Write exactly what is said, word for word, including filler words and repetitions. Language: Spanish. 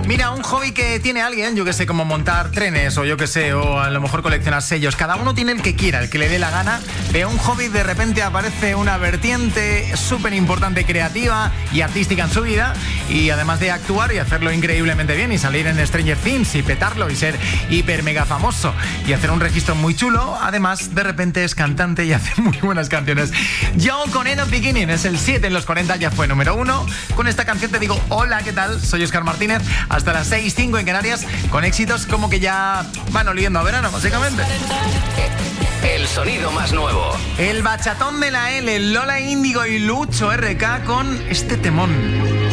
Mira, un hobby que tiene alguien, yo que sé, como montar trenes o yo que sé, o a lo mejor coleccionar sellos. Cada uno tiene el que quiera, el que le dé la gana. De un hobby de repente aparece una vertiente súper importante, creativa y artística en su vida. Y además de actuar y hacerlo increíblemente bien y salir en Stranger Things y petarlo y ser hiper mega famoso y hacer un registro muy chulo, además de repente es cantante y hace muy buenas canciones. Yo con End of Beginning es el siete en los cuarenta, ya fue número uno. Con esta canción te digo hola, ¿qué tal? Soy Óscar Martínez, hasta las seis cinco en Canarias, con éxitos como que ya van oliendo a verano, básicamente. El sonido más nuevo. El bachatón de la L, Lola Índigo y Lucho R K con este temón.